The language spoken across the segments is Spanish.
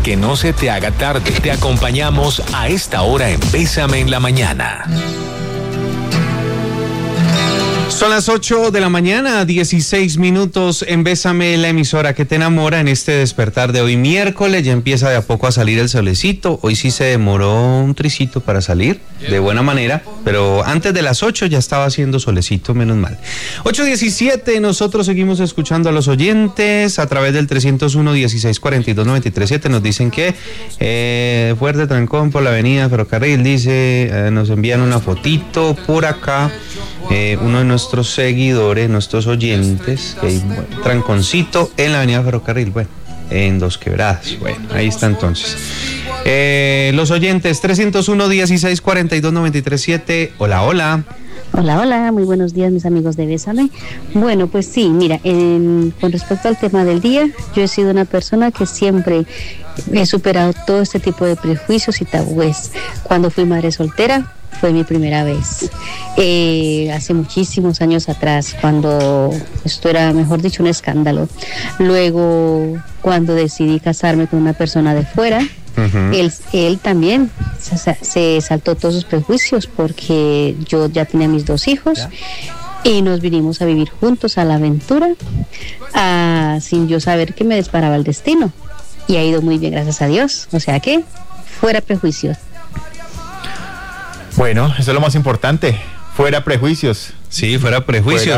que no se te haga tarde. Te acompañamos a esta hora en Bésame en la Mañana. Son las 8 de la mañana, 16 minutos en Bésame, la emisora que te enamora en este despertar de hoy miércoles. Ya empieza de a poco a salir el solecito. Hoy sí se demoró un tricito para salir, de buena manera, pero antes de las 8 ya estaba haciendo solecito, menos mal. 8:17, nosotros seguimos escuchando a los oyentes a través del 301-1642-937. Nos dicen que fuerte trancón por la avenida Ferrocarril, dice, nos envían una fotito por acá. Uno de nuestros seguidores, nuestros oyentes, que hay un tranconcito en la avenida Ferrocarril, bueno, en Dos Quebradas. Bueno, ahí está entonces. Los oyentes, 301-1642-937. Hola, hola. Hola, hola, muy buenos días mis amigos de Bésame. Bueno, pues sí, mira, con respecto al tema del día, yo he sido una persona que siempre he superado todo este tipo de prejuicios y tabúes. Cuando fui madre soltera, fue mi primera vez. Hace muchísimos años atrás, cuando esto era, mejor dicho, un escándalo. Luego, cuando decidí casarme con una persona de fuera, él también se saltó todos sus prejuicios porque yo ya tenía mis 2 hijos y nos vinimos a vivir juntos a la aventura, sin yo saber que me disparaba el destino. Y ha ido muy bien, gracias a Dios. O sea que, fuera prejuicios. Bueno, eso es lo más importante. Fuera prejuicios. Sí, fuera prejuicios.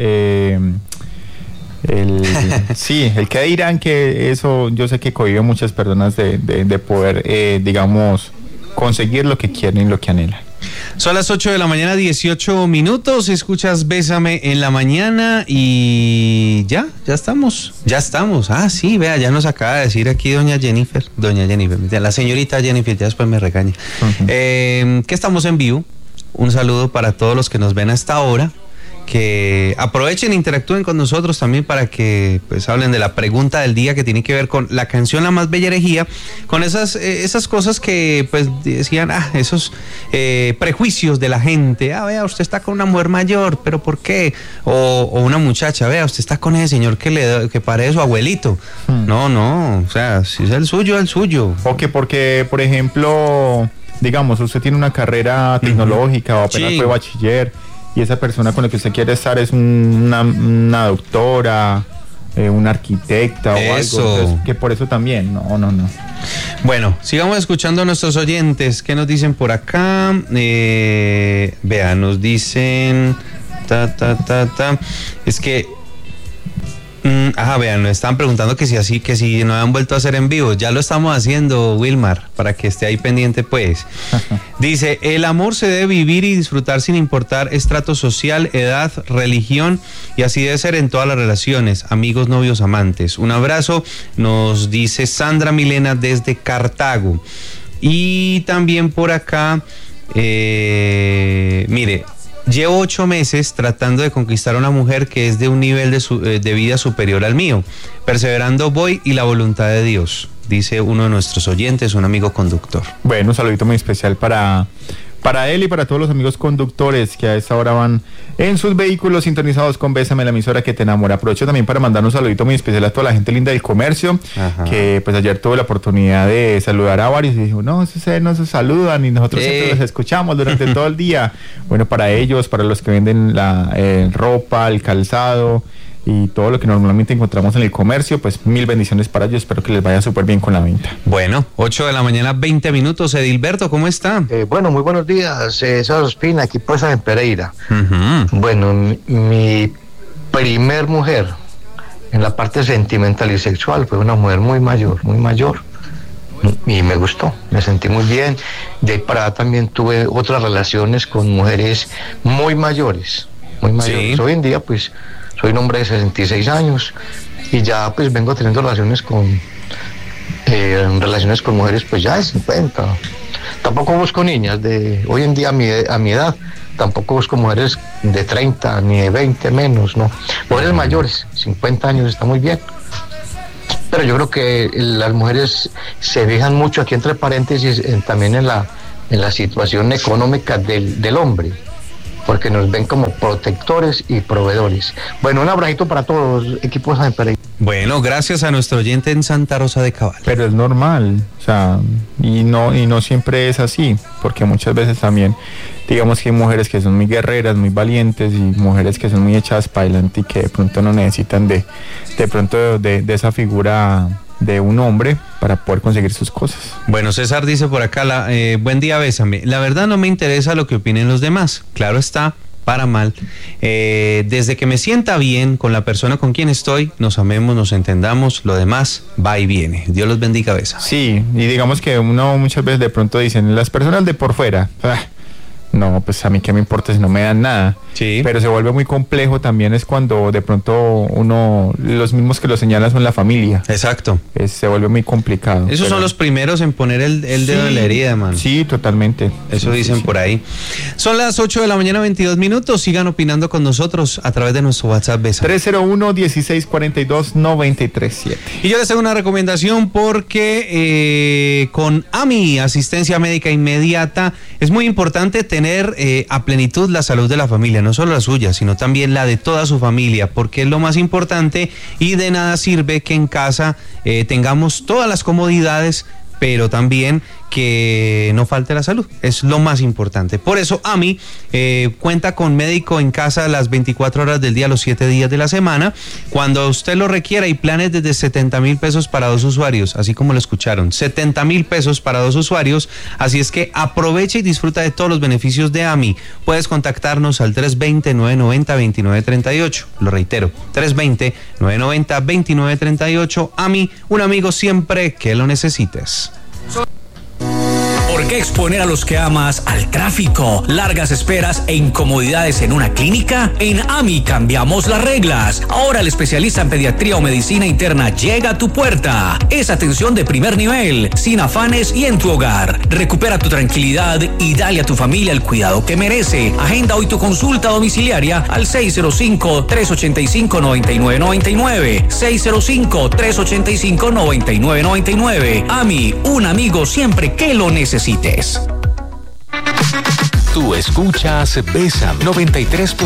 El que dirán que eso, yo sé que cohíbe a muchas personas de poder, digamos, conseguir lo que quieren y lo que anhelan. Son las 8 de la mañana, 18 minutos. Escuchas Bésame en la Mañana y ya estamos. Ah, sí, vea, ya nos acaba de decir aquí doña Jennifer, la señorita Jennifer, ya después me regaña, que estamos en vivo. Un saludo para todos los que nos ven a esta hora. Que aprovechen e interactúen con nosotros también para que pues hablen de la pregunta del día que tiene que ver con la canción La Más Bella Herejía, con esas cosas que pues decían, esos prejuicios de la gente. Vea, usted está con una mujer mayor, pero ¿por qué? O una muchacha, vea, usted está con ese señor que parece su abuelito. No, o sea, si es el suyo, el suyo. O que porque, por ejemplo, digamos, usted tiene una carrera tecnológica o apenas fue bachiller, y esa persona con la que usted quiere estar es una doctora, una arquitecta o algo, entonces, que por eso también, no. Bueno, sigamos escuchando a nuestros oyentes. ¿Qué nos dicen por acá? Vean, nos dicen es que vean, nos están preguntando que si no han vuelto a hacer en vivo. Ya lo estamos haciendo, Wilmar, para que esté ahí pendiente, pues. Dice, el amor se debe vivir y disfrutar sin importar estrato social, edad, religión, y así debe ser en todas las relaciones, amigos, novios, amantes. Un abrazo, nos dice Sandra Milena desde Cartago. Y también por acá, mire, llevo 8 meses tratando de conquistar a una mujer que es de un nivel de vida superior al mío. Perseverando voy y la voluntad de Dios, dice uno de nuestros oyentes, un amigo conductor. Bueno, un saludito muy especial para él y para todos los amigos conductores que a esta hora van en sus vehículos sintonizados con Bésame, la emisora que te enamora. Aprovecho también para mandar un saludito muy especial a toda la gente linda del comercio. Que pues ayer tuve la oportunidad de saludar a varios y dijo, no, ustedes no se saludan y nosotros siempre los escuchamos durante todo el día. Bueno, para ellos, para los que venden la ropa, el calzado y todo lo que normalmente encontramos en el comercio, pues 1000 bendiciones para ellos, espero que les vaya súper bien con la venta. Bueno, 8 de la mañana, 20 minutos. Edilberto, ¿cómo está? Bueno, muy buenos días, César Ospina, aquí pues en Pereira. Bueno, mi primer mujer en la parte sentimental y sexual fue una mujer muy mayor, y me gustó, me sentí muy bien. De ahí para allá también tuve otras relaciones con mujeres muy mayores. Sí. Hoy en día pues soy un hombre de 66 años y ya pues vengo teniendo relaciones con mujeres pues ya de 50. Tampoco busco niñas de hoy en día a mi edad, tampoco busco mujeres de 30 ni de 20 menos, no. Mujeres mayores, 50 años está muy bien. Pero yo creo que las mujeres se fijan mucho, aquí entre paréntesis, también en la situación económica del hombre, porque nos ven como protectores y proveedores. Bueno, un abracito para todos, equipos de Pereira. Bueno, gracias a nuestro oyente en Santa Rosa de Cabal. Pero es normal, o sea, y no siempre es así, porque muchas veces también, digamos que hay mujeres que son muy guerreras, muy valientes, y mujeres que son muy echadas para adelante y que de pronto no necesitan de esa figura de un hombre para poder conseguir sus cosas. Bueno, César dice por acá, buen día, bésame. La verdad no me interesa lo que opinen los demás, claro está, para mal. Desde que me sienta bien con la persona con quien estoy, nos amemos, nos entendamos, lo demás va y viene. Dios los bendiga, bésame. Sí, y digamos que uno muchas veces de pronto dicen, las personas de por fuera, no, pues a mí qué me importa si no me dan nada. Sí. Pero se vuelve muy complejo también es cuando de pronto los mismos que lo señalan son la familia. Exacto. Se vuelve muy complicado. Esos son los primeros en poner el dedo en la herida, man. Sí, totalmente. Eso dicen por ahí. Son las 8 de la mañana, 22 minutos. Sigan opinando con nosotros a través de nuestro WhatsApp. 301-1642-937. Y yo les hago una recomendación porque con AMI, Asistencia Médica Inmediata, es muy importante tener a plenitud la salud de la familia, no solo la suya, sino también la de toda su familia, porque es lo más importante y de nada sirve que en casa tengamos todas las comodidades, pero también que no falte la salud, es lo más importante. Por eso AMI cuenta con médico en casa las 24 horas del día, los 7 días de la semana, cuando usted lo requiera, y planes desde 70,000 pesos para 2 usuarios, así como lo escucharon, 70,000 pesos para 2 usuarios, así es que aprovecha y disfruta de todos los beneficios de AMI. Puedes contactarnos al 320-990-2938, lo reitero, 320-990-2938, AMI, un amigo siempre que lo necesites. ¿Por qué exponer a los que amas al tráfico, largas esperas e incomodidades en una clínica? En AMI cambiamos las reglas. Ahora el especialista en pediatría o medicina interna llega a tu puerta. Es atención de primer nivel, sin afanes y en tu hogar. Recupera tu tranquilidad y dale a tu familia el cuidado que merece. Agenda hoy tu consulta domiciliaria al 605-385-9999. 605-385-9999. AMI, un amigo siempre que lo necesites. Tú escuchas Bésame 93.